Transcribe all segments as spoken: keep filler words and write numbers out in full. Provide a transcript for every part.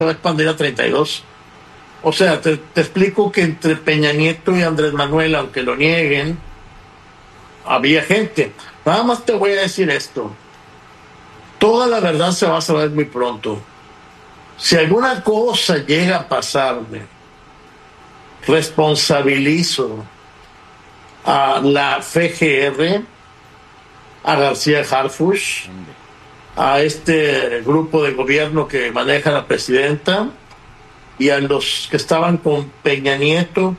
va a expandir a treinta y dos. O sea, te, te explico que entre Peña Nieto y Andrés Manuel, aunque lo nieguen, había gente. Nada más te voy a decir esto. Toda la verdad se va a saber muy pronto. Si alguna cosa llega a pasarme, responsabilizo a la F G R, a García Harfuch, a este grupo de gobierno que maneja la presidenta y a los que estaban con Peña Nieto.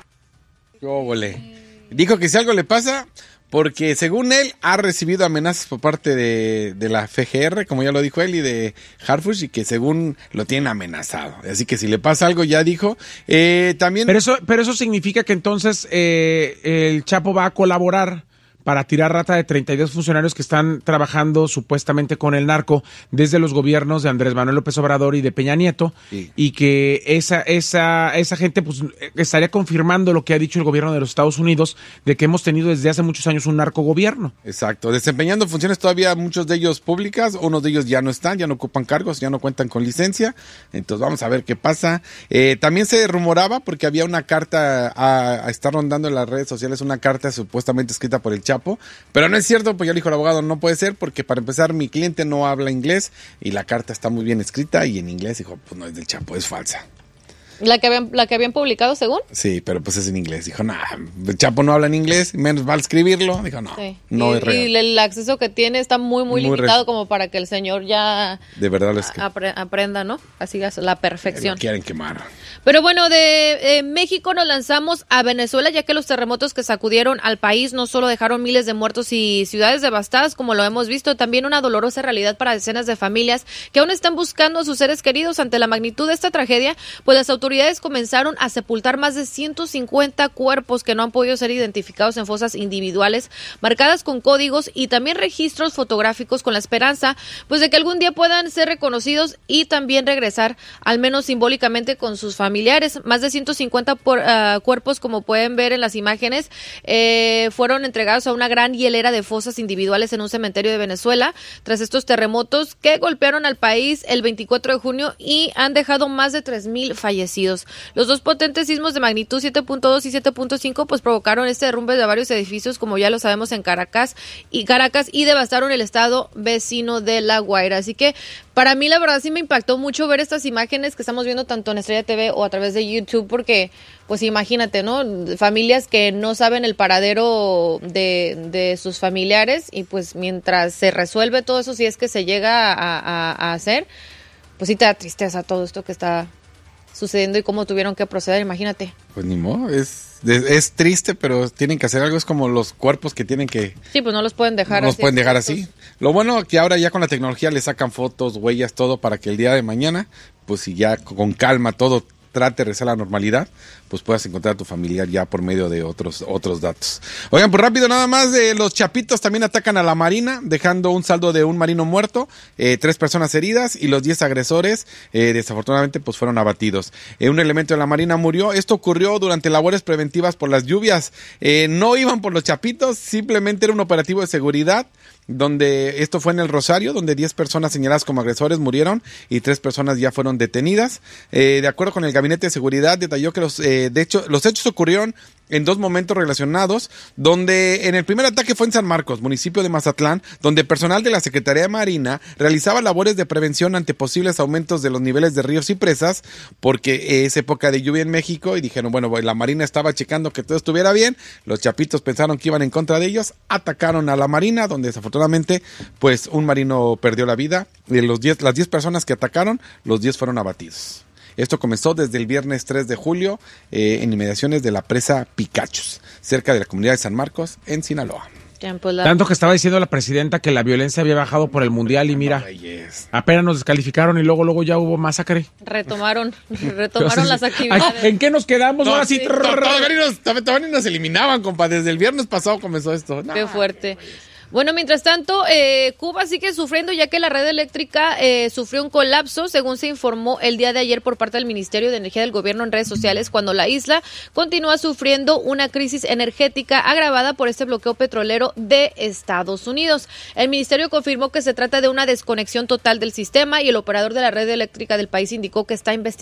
¡Óvole! Dijo que si algo le pasa, porque según él ha recibido amenazas por parte de, de la F G R, como ya lo dijo él, y de Harfuch, y que según lo tienen amenazado. Así que si le pasa algo, ya dijo. Eh, también. Pero eso, pero eso significa que entonces eh, el Chapo va a colaborar para tirar rata de treinta y dos funcionarios que están trabajando supuestamente con el narco desde los gobiernos de Andrés Manuel López Obrador y de Peña Nieto, sí. Y que esa esa esa gente pues estaría confirmando lo que ha dicho el gobierno de los Estados Unidos, de que hemos tenido desde hace muchos años un narcogobierno. Exacto, desempeñando funciones todavía muchos de ellos públicas, unos de ellos ya no están, ya no ocupan cargos, ya no cuentan con licencia, entonces vamos a ver qué pasa. Eh, también se rumoraba, porque había una carta a, a estar rondando en las redes sociales, una carta supuestamente escrita por el Chapo, pero no es cierto, pues ya le dijo el abogado, no puede ser, porque para empezar mi cliente no habla inglés y la carta está muy bien escrita y en inglés. Dijo, pues no es del Chapo, es falsa. ¿La que habían, la que habían publicado según? Sí, pero pues es en inglés. Dijo, no, nah, el Chapo no habla en inglés, menos va a escribirlo. Dijo, no, sí. no y, es real. Y el acceso que tiene está muy, muy, muy limitado re... como para que el señor ya de verdad es que... apre- aprenda, ¿no? Así es la perfección. Lo quieren quemar. Pero bueno, de eh, México nos lanzamos a Venezuela, ya que los terremotos que sacudieron al país no solo dejaron miles de muertos y ciudades devastadas, como lo hemos visto, también una dolorosa realidad para decenas de familias que aún están buscando a sus seres queridos. Ante la magnitud de esta tragedia, pues las autoridades comenzaron a sepultar más de ciento cincuenta cuerpos que no han podido ser identificados en fosas individuales, marcadas con códigos y también registros fotográficos, con la esperanza pues de que algún día puedan ser reconocidos y también regresar, al menos simbólicamente, con sus familiares. Más de ciento cincuenta por, uh, cuerpos, como pueden ver en las imágenes, eh, fueron entregados a una gran hielera de fosas individuales en un cementerio de Venezuela tras estos terremotos que golpearon al país el veinticuatro de junio y han dejado más de tres mil fallecidos. Los dos potentes sismos de magnitud siete punto dos y siete punto cinco pues provocaron este derrumbe de varios edificios, como ya lo sabemos, en Caracas y Caracas y devastaron el estado vecino de La Guaira. Así que para mí la verdad sí me impactó mucho ver estas imágenes que estamos viendo tanto en Estrella T V o a través de YouTube, porque pues imagínate, ¿no? Familias que no saben el paradero de, de sus familiares y pues mientras se resuelve todo eso, si es que se llega a, a, a hacer, pues sí te da tristeza todo esto que está sucediendo y cómo tuvieron que proceder, imagínate. Pues ni modo, es, es triste, pero tienen que hacer algo, es como los cuerpos que tienen que... Sí, pues no los pueden dejar no así. los pueden dejar así. Lo bueno es que ahora ya con la tecnología le sacan fotos, huellas, todo, para que el día de mañana, pues si ya con calma todo trate de regresar a la normalidad, pues puedas encontrar a tu familiar ya por medio de otros otros datos. Oigan, pues rápido nada más, de los chapitos también atacan a la Marina, dejando un saldo de un marino muerto, eh, tres personas heridas y los diez agresores eh, desafortunadamente pues fueron abatidos. Eh, un elemento de la Marina murió. Esto ocurrió durante labores preventivas por las lluvias. Eh, no iban por los chapitos, simplemente era un operativo de seguridad, donde esto fue en el Rosario, donde diez personas señaladas como agresores murieron y tres personas ya fueron detenidas. Eh, de acuerdo con el Gabinete de Seguridad, detalló que los, eh, de hecho, los hechos ocurrieron en dos momentos relacionados, donde en el primer ataque fue en San Marcos, municipio de Mazatlán, donde personal de la Secretaría de Marina realizaba labores de prevención ante posibles aumentos de los niveles de ríos y presas, porque es época de lluvia en México, y dijeron, bueno, la Marina estaba checando que todo estuviera bien, los chapitos pensaron que iban en contra de ellos, atacaron a la Marina, donde desafortunadamente, pues un marino perdió la vida, de los diez, las diez personas que atacaron, los diez fueron abatidos. Esto comenzó desde el viernes tres de julio eh, en inmediaciones de la presa Picachos, cerca de la comunidad de San Marcos, en Sinaloa. Tanto que estaba diciendo la presidenta que la violencia había bajado por el mundial y mira, apenas nos descalificaron y luego luego ya hubo masacre. Retomaron, retomaron las actividades. ¿En qué nos quedamos? No, ahora sí. sí. Todavía nos, todavía nos eliminaban, compa. Desde el viernes pasado comenzó esto. No. Qué fuerte. Bueno, mientras tanto, eh, Cuba sigue sufriendo ya que la red eléctrica eh, sufrió un colapso, según se informó el día de ayer por parte del Ministerio de Energía del gobierno en redes sociales, cuando la isla continúa sufriendo una crisis energética agravada por este bloqueo petrolero de Estados Unidos. El ministerio confirmó que se trata de una desconexión total del sistema y el operador de la red eléctrica del país indicó que está investigando